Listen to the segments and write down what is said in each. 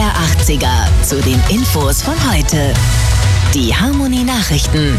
MDR 80er zu den Infos von heute. Die Harmonie Nachrichten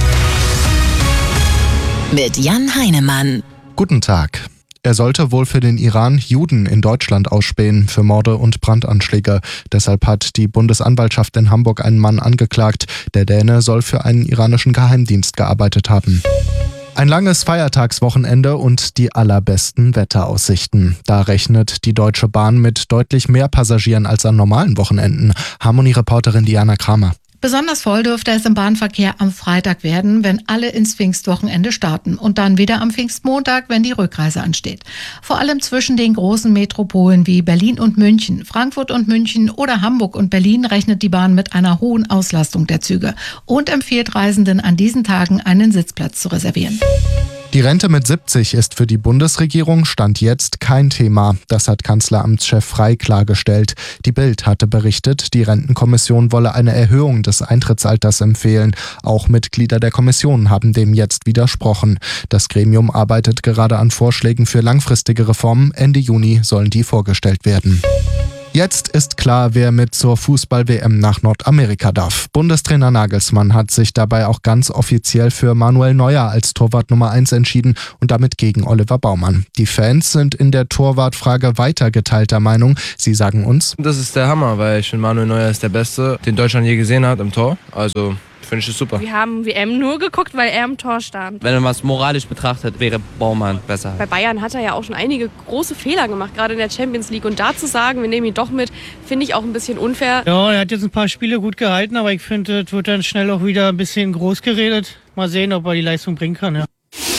mit Jan Heinemann. Guten Tag. Er sollte wohl für den Iran Juden in Deutschland ausspähen für Morde und Brandanschläge. Deshalb hat die Bundesanwaltschaft in Hamburg einen Mann angeklagt. Der Däne soll für einen iranischen Geheimdienst gearbeitet haben. Ein langes Feiertagswochenende und die allerbesten Wetteraussichten. Da rechnet die Deutsche Bahn mit deutlich mehr Passagieren als an normalen Wochenenden. Harmonie-Reporterin Diana Kramer. Besonders voll dürfte es im Bahnverkehr am Freitag werden, wenn alle ins Pfingstwochenende starten und dann wieder am Pfingstmontag, wenn die Rückreise ansteht. Vor allem zwischen den großen Metropolen wie Berlin und München, Frankfurt und München oder Hamburg und Berlin rechnet die Bahn mit einer hohen Auslastung der Züge und empfiehlt Reisenden an diesen Tagen einen Sitzplatz zu reservieren. Die Rente mit 70 ist für die Bundesregierung Stand jetzt kein Thema. Das hat Kanzleramtschef Frey klargestellt. Die Bild hatte berichtet, die Rentenkommission wolle eine Erhöhung des Eintrittsalters empfehlen. Auch Mitglieder der Kommission haben dem jetzt widersprochen. Das Gremium arbeitet gerade an Vorschlägen für langfristige Reformen. Ende Juni sollen die vorgestellt werden. Jetzt ist klar, wer mit zur Fußball-WM nach Nordamerika darf. Bundestrainer Nagelsmann hat sich dabei auch ganz offiziell für Manuel Neuer als Torwart Nummer 1 entschieden und damit gegen Oliver Baumann. Die Fans sind in der Torwartfrage weiter geteilter Meinung. Sie sagen uns: Das ist der Hammer, weil ich finde, Manuel Neuer ist der Beste, den Deutschland je gesehen hat im Tor. Also finde ich das super. Wir haben WM nur geguckt, weil er im Tor stand. Wenn man es moralisch betrachtet, wäre Baumann besser. Bei Bayern hat er ja auch schon einige große Fehler gemacht, gerade in der Champions League. Und da zu sagen, wir nehmen ihn doch mit, finde ich auch ein bisschen unfair. Ja, er hat jetzt ein paar Spiele gut gehalten, aber ich finde, es wird dann schnell auch wieder ein bisschen groß geredet. Mal sehen, ob er die Leistung bringen kann. Ja.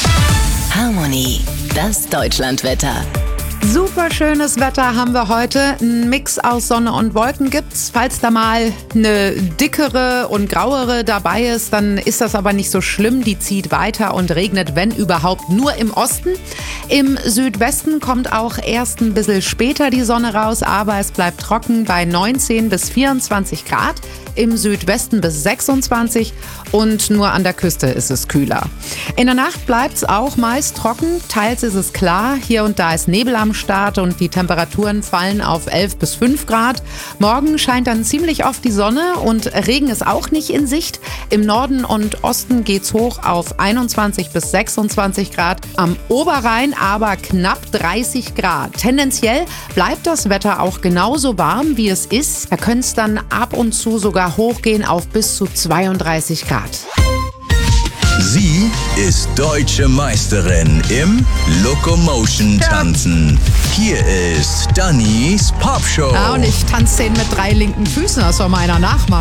Harmonie, das Deutschlandwetter. Super schönes Wetter haben wir heute. Ein Mix aus Sonne und Wolken gibt's. Falls da mal eine dickere und grauere dabei ist, dann ist das aber nicht so schlimm. Die zieht weiter und regnet, wenn überhaupt, nur im Osten. Im Südwesten kommt auch erst ein bisschen später die Sonne raus, aber es bleibt trocken bei 19 bis 24 Grad. Im Südwesten bis 26 und nur an der Küste ist es kühler. In der Nacht bleibt es auch meist trocken, teils ist es klar, hier und da ist Nebel am Start und die Temperaturen fallen auf 11 bis 5 Grad. Morgen scheint dann ziemlich oft die Sonne und Regen ist auch nicht in Sicht. Im Norden und Osten geht's hoch auf 21 bis 26 Grad, am Oberrhein aber knapp 30 Grad. Tendenziell bleibt das Wetter auch genauso warm, wie es ist. Da könnte es dann ab und zu sogar hochgehen auf bis zu 32 Grad. Sie ist deutsche Meisterin im Locomotion-Tanzen. Hier ist Dannys Popshow. Ja, und ich tanze den mit 3 linken Füßen, das soll mal einer nachmachen.